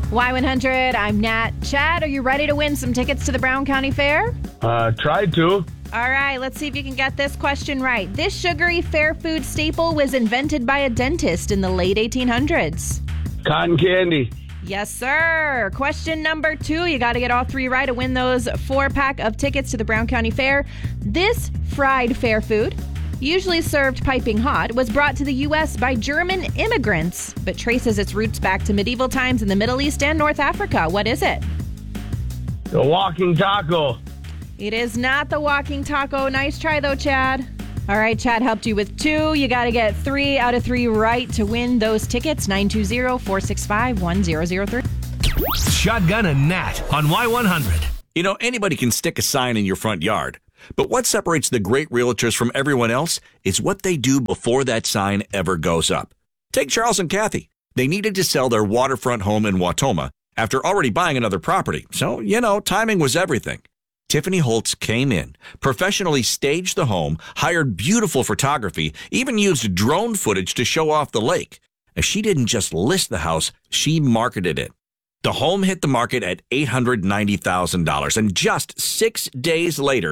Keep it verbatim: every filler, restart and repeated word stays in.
Y one hundred, I'm Nat. Chad, are you ready to win some tickets to the Brown County Fair? Uh, tried to. All right, let's see if you can get this question right. This sugary fair food staple was invented by a dentist in the late eighteen hundreds. Cotton candy. Yes, sir. Question number two. You got to get all three right to win those four-pack of tickets to the Brown County Fair. This fried fair food, usually served piping hot, was brought to the U S by German immigrants, but traces its roots back to medieval times in the Middle East and North Africa. What is it? The walking taco. It is not the walking taco. Nice try, though, Chad. All right, Chad helped you with two. You got to get three out of three right to win those tickets. nine two zero, four six five, one zero zero three. Shotgun and Nat on Y one hundred. You know, anybody can stick a sign in your front yard. But what separates the great realtors from everyone else is what they do before that sign ever goes up. Take Charles and Kathy. They needed to sell their waterfront home in Wautoma after already buying another property. So, you know, timing was everything. Tiffany Holtz came in, professionally staged the home, hired beautiful photography, even used drone footage to show off the lake. And she didn't just list the house, she marketed it. The home hit the market at eight hundred ninety thousand dollars, and just six days later,